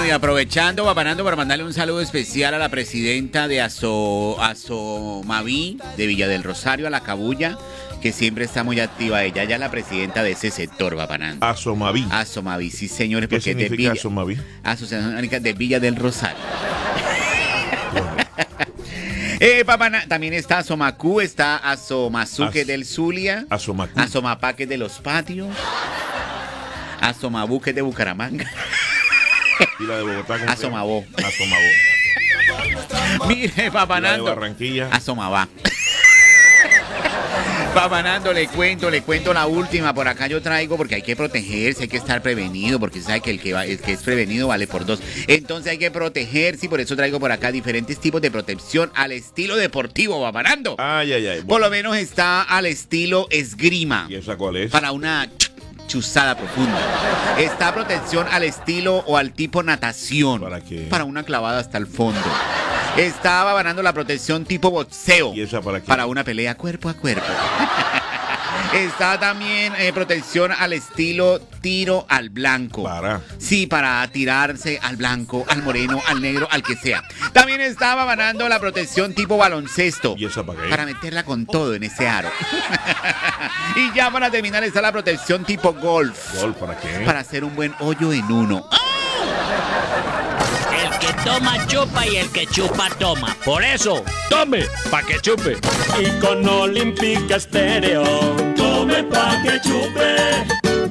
Bueno, y aprovechando, Papanando, para mandarle un saludo especial a la presidenta de Asomaví, de Villa del Rosario, a la Cabulla, que siempre está muy activa ella. Ella es la presidenta de ese sector, Papanando. Asomaví. Asomaví, sí, señores. ¿Qué Porque significa es de Villa, Asomaví? Asociación de Villa del Rosario. También está Asomacú, está Asomazú, que es del Zulia. Asomacú. Asomapá, que es de los patios. Asomabú, que es de Bucaramanga. Y la de Bogotá. Asomabó. Asomabó. Mire, Papanando. La de Barranquilla. Asomabá. Papanando, le cuento la última. Por acá yo traigo, porque hay que protegerse, hay que estar prevenido, porque sabe que el que es prevenido vale por dos. Entonces hay que protegerse y por eso traigo por acá diferentes tipos de protección al estilo deportivo, Papanando. Ay. Bueno. Por lo menos está al estilo esgrima. ¿Y esa cuál es? Para una chuzada profunda. Está protección al estilo o al tipo natación. ¿Para qué? Para una clavada hasta el fondo. Estaba ganando la protección tipo boxeo. ¿Y esa para qué? Para una pelea cuerpo a cuerpo. Está también protección al estilo tiro al blanco. Sí, para tirarse al blanco, al moreno, al negro, al que sea. También estaba ganando la protección tipo baloncesto. ¿Y esa para qué? Para meterla con todo en ese aro. Y ya para terminar está la protección tipo golf. ¿Golf para qué? Para hacer un buen hoyo en uno. El que toma chupa y el que chupa toma. Por eso, tome pa' que chupe. Y con Olímpica Estéreo, tome pa' que chupe.